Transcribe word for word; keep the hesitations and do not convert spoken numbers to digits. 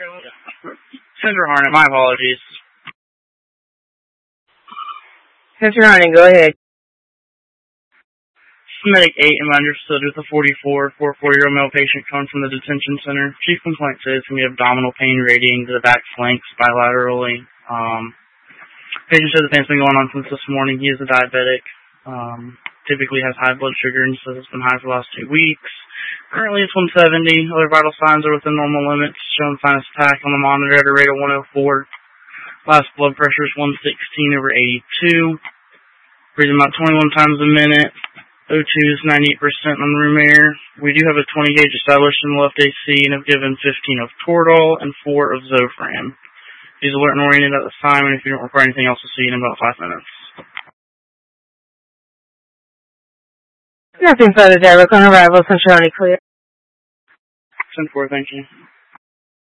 Central Harnett, my apologies. Central Harnett, go ahead. Medic eight am understood with a forty-four, forty-four-year-old male patient coming from the detention center. Chief complaint says from the abdominal pain radiating to the back flanks bilaterally. Um, patient says the pain's been going on since this morning. He is a diabetic. Um, typically has high blood sugar and says it's been high for the last two weeks. Currently it's one seventy. Other vital signs are within normal limits. Showing sinus attack on the monitor at a rate of one oh four. Last blood pressure is one sixteen over eighty-two. Breathing about twenty-one times a minute. O two is ninety-eight percent on room air. We do have a twenty gauge established in the left A C and have given fifteen of Toradol and four of Zofran. He's alert and oriented at this time, and if you don't require anything else, we'll see you in about five minutes. Nothing further, Derek. On arrival, Central Harnett, clear. ten four, thank you.